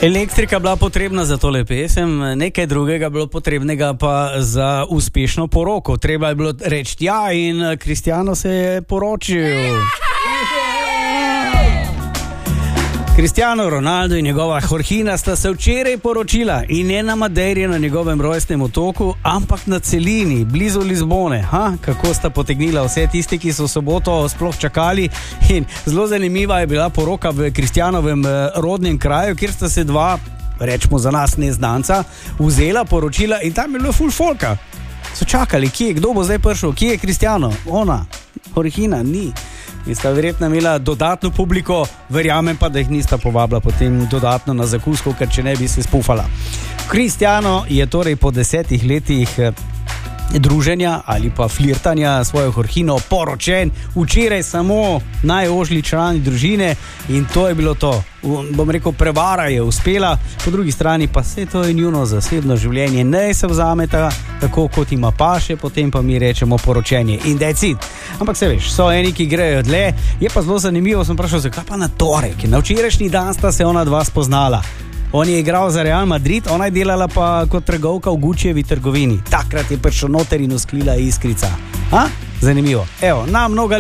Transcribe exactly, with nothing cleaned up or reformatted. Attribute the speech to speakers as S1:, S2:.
S1: Elektrika bila potrebna za tole pesem, nekaj drugega bilo potrebnega pa za uspešno poroko. Treba je bilo reči ja in Cristiano se je poročil. Cristiano Ronaldo in njegova Jorgina sta se včeraj poročila in ne na Madeiri na njegovem rojstnem otoku, ampak na celini, blizu Lizbone. Ha, kako sta potegnila vse tisti, ki so soboto sploh čakali. In zelo zanimiva je bila poroka v Cristianovem rodnem kraju, kjer sta se dva, rečemo za nas neznanca, vzela, poročila in tam je bilo ful folka. So čakali, kje, kdo bo zdaj prišel, kje je Cristiano? Ona, Jorgina, ni. In sta verjetno imela dodatno publiko, verjamem pa, da jih nista povabila potem dodatno na zakusko, ker če ne bi se spufala. Cristiano je torej po desetih letih druženja ali pa flirtanja svojo Jorgino poročen, včeraj samo najožji člani družine in to je bilo to. Bom rekel, prevara je uspela, po drugi strani pa vse to je njuno zasebno življenje, ne se vzameta tako, kot ima paše, potem pa mi rečemo poročenje in that's it. Ampak se veš, so eni, ki grejo dlje, je pa zelo zanimivo, sem vprašal, zakaj pa na torek, na včerajšnji dan sta se ona dva spoznala. On je igral za Real Madrid, ona je delala pa kot trgovka v Guccijevi trgovini. Takrat je prišel noter in usklila iskrica. Ha? Zanimivo. Evo, na mnoga